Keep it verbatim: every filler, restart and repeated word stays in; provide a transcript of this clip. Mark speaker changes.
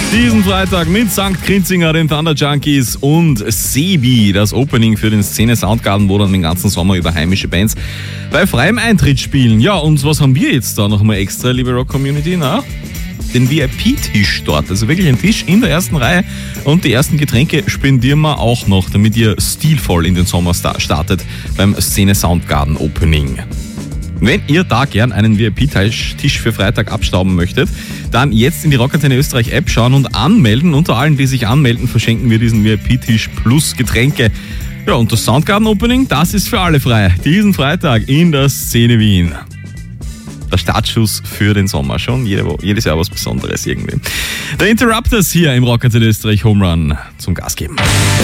Speaker 1: Diesen Freitag mit Sankt Grinzinger, den Thunder Junkies und Sebi, das Opening für den Szene Soundgarden, wo dann den ganzen Sommer über heimische Bands bei freiem Eintritt spielen. Ja, und was haben wir jetzt da nochmal extra, liebe Rock-Community? Na, den V I P-Tisch dort, also wirklich ein Tisch in der ersten Reihe, und die ersten Getränke spendieren wir auch noch, damit ihr stilvoll in den Sommer startet beim Szene Soundgarden Opening. Wenn ihr da gern einen V I P-Tisch für Freitag abstauben möchtet, dann jetzt in die Rockantenne Österreich App schauen und anmelden. Unter allen, die sich anmelden, verschenken wir diesen V I P-Tisch plus Getränke. Ja, und das Soundgarden Opening, das ist für alle frei. Diesen Freitag in der Szene Wien. Der Startschuss für den Sommer. Schon jede, jedes Jahr was Besonderes irgendwie. Der Interrupters hier im Rockantenne Österreich Home Run zum Gas geben.